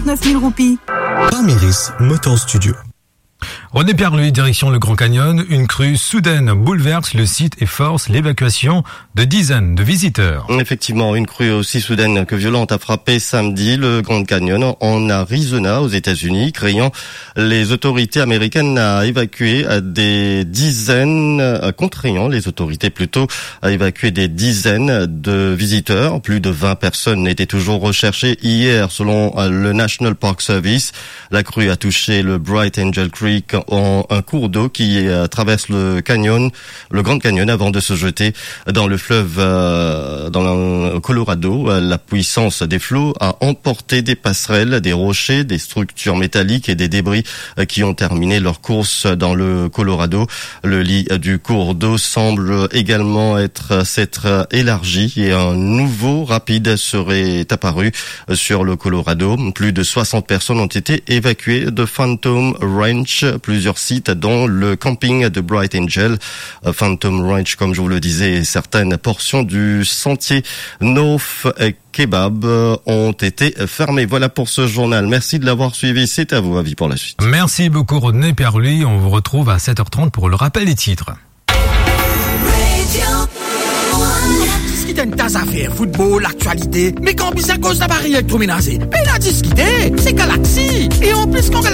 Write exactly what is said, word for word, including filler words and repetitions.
neuf mille roupies. Parmiris Motor Studio. René Pierre-Louis, direction le Grand Canyon. Une crue soudaine bouleverse le site et force l'évacuation de dizaines de visiteurs. Effectivement, une crue aussi soudaine que violente a frappé samedi le Grand Canyon en Arizona aux États-Unis, créant les autorités américaines à évacuer des dizaines, contraignant les autorités plutôt à évacuer des dizaines de visiteurs. Plus de vingt personnes étaient toujours recherchées hier selon le National Park Service. La crue a touché le Bright Angel Creek, en un cours d'eau qui euh, traverse le canyon, le Grand Canyon, avant de se jeter dans le fleuve, euh, dans le Colorado. La puissance des flots a emporté des passerelles, des rochers, des structures métalliques et des débris euh, qui ont terminé leur course dans le Colorado. Le lit du cours d'eau semble également être s'être élargi et un nouveau rapide serait apparu sur le Colorado. Plus de soixante personnes ont été évacuées de Phantom Ranch, plusieurs sites dont le camping de Bright Angel, Phantom Ranch, comme je vous le disais, et certaines portions du sentier North Kebab ont été fermées. Voilà pour ce journal. Merci de l'avoir suivi. C'est à vous, avis pour la suite. Merci beaucoup, René Pierre-Louis. On vous retrouve à sept heures trente pour le rappel des titres. Discuter une tasse à faire, football, actualité, mais quand on à cause de la barrière électroménager, mais la discuter, c'est Galaxy. Et en plus, quand